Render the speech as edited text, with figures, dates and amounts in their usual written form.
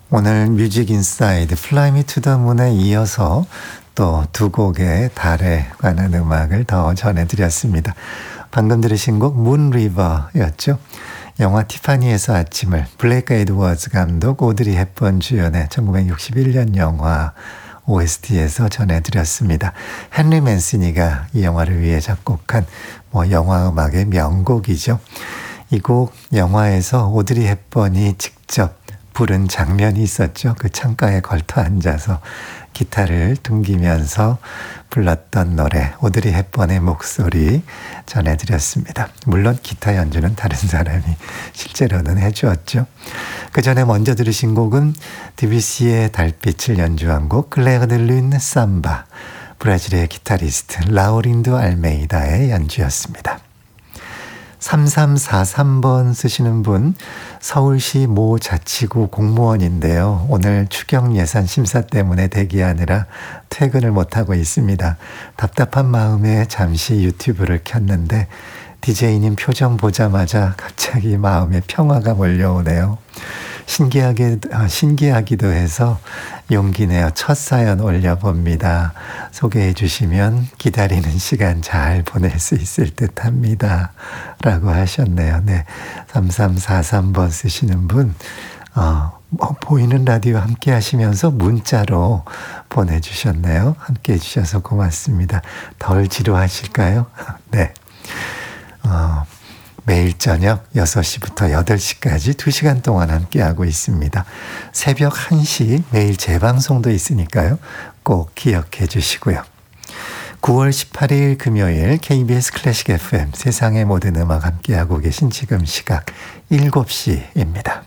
오늘 뮤직 인사이드 Fly Me to the Moon에 이어서 또 두 곡의 달에 관한 음악을 더 전해드렸습니다. 방금 들으신 곡 문 리버였죠. 영화 티파니에서 아침을 블레이크 에드워즈 감독 오드리 헵번 주연의 1961년 영화 OST에서 전해드렸습니다. 헨리 맨시니가 이 영화를 위해 작곡한 영화 음악의 명곡이죠. 이 곡 영화에서 오드리 헵번이 직접 부른 장면이 있었죠. 그 창가에 걸터 앉아서 기타를 둥기면서 불렀던 노래, 오드리 헵번의 목소리 전해드렸습니다. 물론 기타 연주는 다른 사람이 실제로는 해주었죠. 그 전에 먼저 들으신 곡은 드뷔시의 달빛을 연주한 곡 클레어 드 룬 삼바, 브라질의 기타리스트 라우린도 알메이다의 연주였습니다. 3343번 쓰시는 분, 서울시 모 자치구 공무원인데요. 오늘 추경 예산 심사 때문에 대기하느라 퇴근을 못하고 있습니다. 답답한 마음에 잠시 유튜브를 켰는데 DJ님 표정 보자마자 갑자기 마음에 평화가 몰려오네요. 신기하기도 해서 용기 내어 첫 사연 올려봅니다. 소개해 주시면 기다리는 시간 잘 보낼 수 있을 듯 합니다. 라고 하셨네요. 네. 3343번 쓰시는 분, 보이는 라디오 함께 하시면서 문자로 보내주셨네요. 함께 해주셔서 고맙습니다. 덜 지루하실까요? 네. 매일 저녁 6시부터 8시까지 2시간 동안 함께하고 있습니다. 새벽 1시 매일 재방송도 있으니까요. 꼭 기억해 주시고요. 9월 18일 금요일 KBS 클래식 FM 세상의 모든 음악 함께하고 계신 지금 시각 7시입니다.